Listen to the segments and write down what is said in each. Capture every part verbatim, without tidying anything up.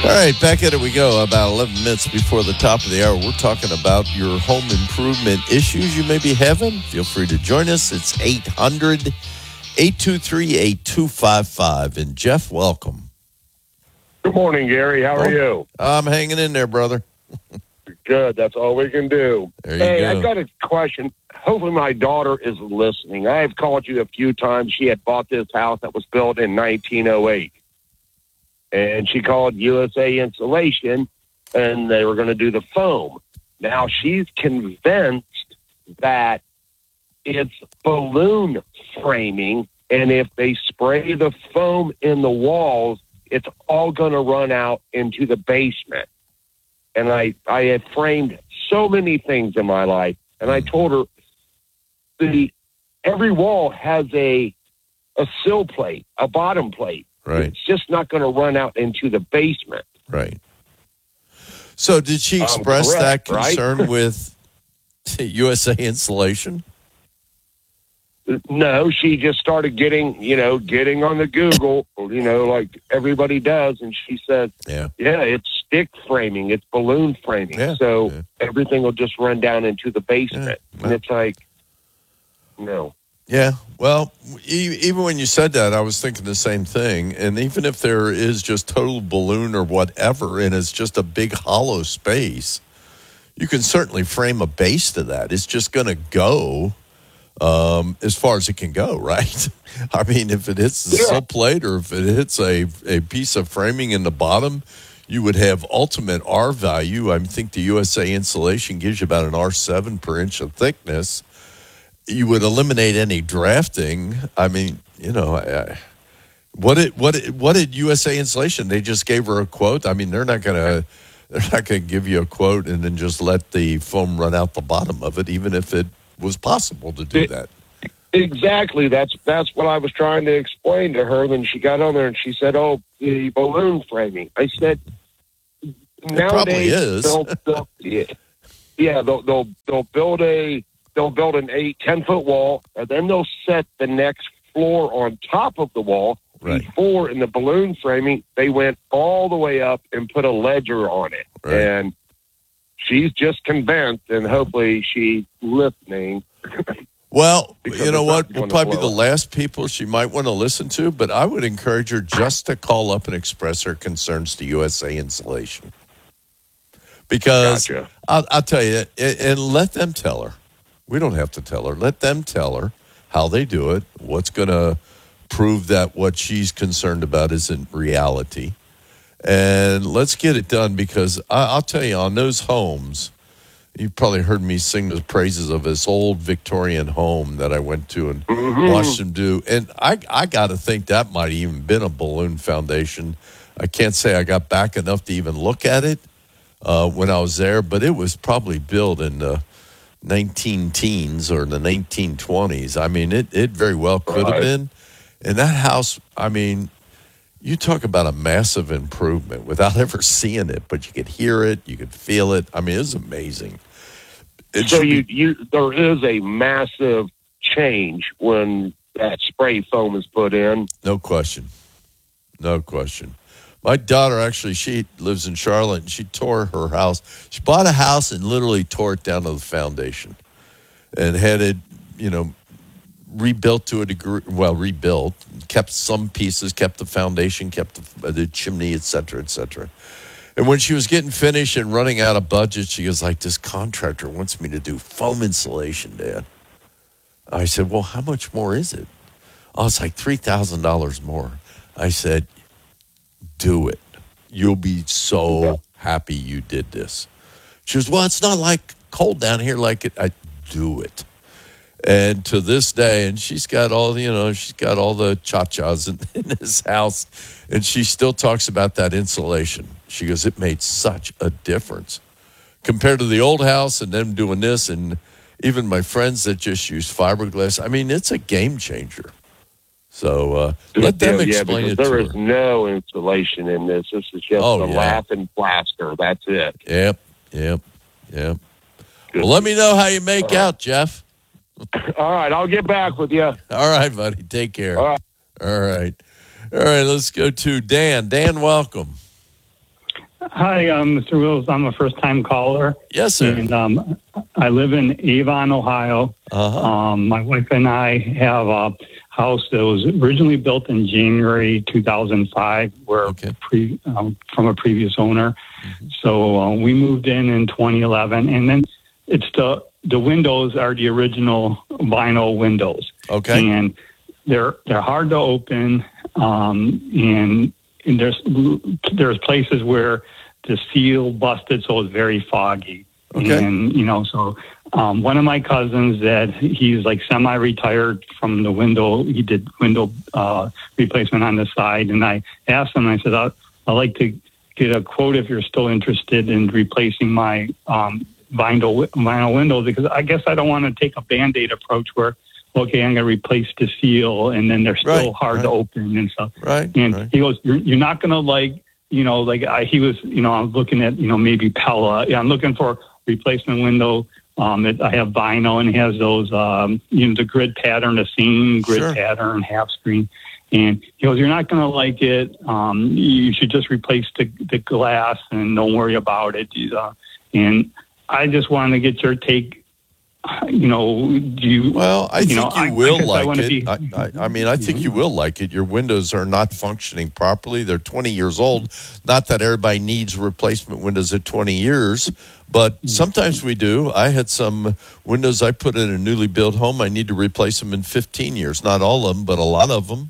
All right, back at it we go. About eleven minutes before the top of the hour, we're talking about your home improvement issues you may be having. Feel free to join us. It's eight hundred, eight two three, eight two five five. And Jeff, welcome. Good morning, Gary. How are you? I'm hanging in there, brother. Good. That's all we can do. There you hey, go. I've got a question. Hopefully my daughter is listening. I have called you a few times. She had bought this house that was built in nineteen oh eight. And she called U S A Insulation, and they were going to do the foam. Now, she's convinced that it's balloon framing, and if they spray the foam in the walls, it's all going to run out into the basement. And I, I have framed so many things in my life, and I told her the every wall has a a sill plate, a bottom plate. Right. It's just not going to run out into the basement. Right. So did she express um, correct, that concern right? with U S A Insulation? No, she just started getting, you know, getting on the Google, you know, like everybody does. And she said, yeah, yeah, it's stick framing. It's balloon framing. Yeah, so yeah. everything will just run down into the basement. Yeah, and it's like, no. Yeah, well, e- even when you said that, I was thinking the same thing. And even if there is just total balloon or whatever, and it's just a big hollow space, you can certainly frame a base to that. It's just going to go um, as far as it can go, right? I mean, if it hits the Yeah. sill plate or if it hits a, a piece of framing in the bottom, you would have ultimate R value. I think the U S A Insulation gives you about an R seven per inch of thickness. You would eliminate any drafting. I mean, you know, I, what did what did, what did U S A Insulation? They just gave her a quote. I mean, they're not gonna they're not gonna give you a quote and then just let the foam run out the bottom of it, even if it was possible to do It- that. Exactly. That's that's what I was trying to explain to her. Then she got on there and she said, "Oh, the balloon framing." I said, probably "Nowadays, is. they'll, they'll, yeah, yeah, they'll they'll they'll build a they'll build an eight ten foot wall, and then they'll set the next floor on top of the wall." Right. Before in the balloon framing, they went all the way up and put a ledger on it, Right. and she's just convinced, and hopefully she's listening. Well, Because you know it's what? not We'll gonna probably be blow the up. last people she might want to listen to, but I would encourage her just to call up and express her concerns to U S A Insulation. Because Gotcha. I'll, I'll tell you, and, and let them tell her. We don't have to tell her. Let them tell her how they do it, what's going to prove that what she's concerned about isn't reality. And let's get it done, because I, I'll tell you, on those homes, you've probably heard me sing the praises of this old Victorian home that I went to and Mhm. watched them do. And I, I got to think that might have even been a balloon foundation. I can't say I got back enough to even look at it uh, when I was there, but it was probably built in the nineteen teens or the nineteen twenties. I mean, it, it very well could have Right. been. And that house, I mean, you talk about a massive improvement without ever seeing it, but you could hear it, you could feel it. I mean, it's amazing. It So should you, be- you, there is a massive change when that spray foam is put in. no question, no question. My daughter actually, she lives in Charlotte, and she tore her house. She bought a house and literally tore it down to the foundation, and had it, you know, rebuilt to a degree. Well, rebuilt, kept some pieces, kept the foundation, kept the, the chimney, et cetera, et cetera. And when she was getting finished and running out of budget, she was like, "This contractor wants me to do foam insulation, Dad." I said, "Well, how much more is it?" "Oh, it's like three thousand dollars more." I said, "Do it. You'll be so happy you did this." She goes, "Well, it's not like cold down here like it." I do it. And to this day, and she's got all, you know, she's got all the cha-chas in, in this house, and she still talks about that insulation. She goes, "It made such a difference compared to the old house and them doing this, and even my friends that just use fiberglass. I mean, it's a game changer." So uh, let them yeah, explain because it there to is her. no insulation in this. This is just Oh, a yeah. laughing plaster. That's it. Yep, yep, yep. Good. Well, let me know how you make Uh-huh. out, Jeff. All right, I'll get back with you. All right, buddy. Take care. All right. All right. All right, let's go to Dan. Dan, welcome. Hi, um, Mister Wills. I'm a first-time caller. Yes, sir. And um, I live in Avon, Ohio. Uh-huh. Um, my wife and I have a house that was originally built in January two thousand five, where Okay. pre, um, from a previous owner. Mm-hmm. So uh, we moved in in twenty eleven, and then it's the the windows are the original vinyl windows. Okay. And they're they're hard to open, um, and, and there's there's places where the seal busted, so it's very foggy. Okay. And you know, so um, one of my cousins that he's like semi-retired from the window, he did window uh, replacement on the side, and I asked him, I said, I'd, I'd like to get a quote if you're still interested in replacing my um, vinyl vinyl windows, because I guess I don't want to take a Band-Aid approach where, okay, I'm going to replace the seal, and then they're still Right, hard right. to open and stuff. Right. And right. he goes, you're, you're not going to like, you know, like I, he was, you know, I'm looking at, you know, maybe Pella. Yeah, I'm looking for replacement window. Um, it, I have vinyl, and it has those, um, you know, the grid pattern, the same grid Sure. pattern, half screen. And he goes, you're not going to like it. Um, you should just replace the, the glass and don't worry about it. Uh, and I just wanted to get your take. You know, do you? Well, I you think know, you I- I will guess I like wanna it. be- I, I, I mean, I think you will like it. Your windows are not functioning properly. They're twenty years old. Not that everybody needs replacement windows at twenty years, but sometimes we do. I had some windows I put in a newly built home. I need to replace them in fifteen years. Not all of them, but a lot of them.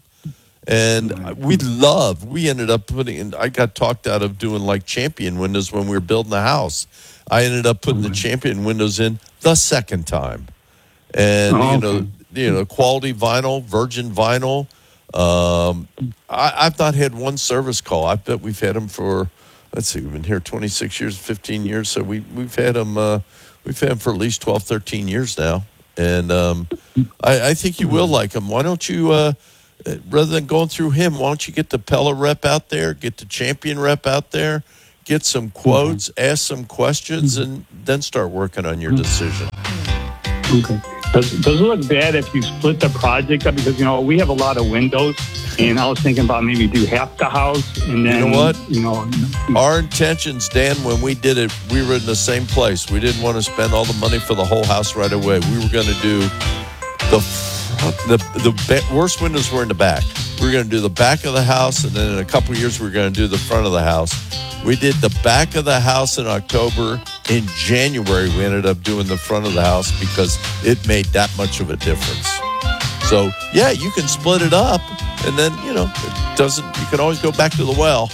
And we love, we ended up putting in, I got talked out of doing like Champion windows when we were building the house. I ended up putting the Champion windows in the second time. And, Oh, you know, okay. you know, quality vinyl, virgin vinyl. Um, I, I've not had one service call. I bet we've had them for, let's see, we've been here twenty-six years, fifteen years. So we, we've had them, uh, we've had them for at least twelve, thirteen years now. And um, I, I think you will like them. Why don't you, uh, rather than going through him, why don't you get the Pella rep out there, get the Champion rep out there, get some quotes, ask some questions, and then start working on your decision. Okay. Does, does it look bad if you split the project up? Because, you know, we have a lot of windows, and I was thinking about maybe do half the house, and then, know what? You know, Our intentions, Dan, when we did it, we were in the same place. We didn't want to spend all the money for the whole house right away. We were going to do the front, the the ba- worst windows were in the back. We were going to do the back of the house, and then in a couple of years, we were going to do the front of the house. We did the back of the house in October. In January, we ended up doing the front of the house because it made that much of a difference. So, yeah, you can split it up, and then, you know, it doesn't, you can always go back to the well.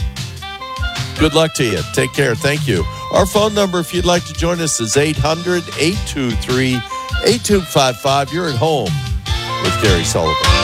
Good luck to you. Take care. Thank you. Our phone number, if you'd like to join us, is eight hundred, eight two three, eight two five five. You're at home with Gary Sullivan.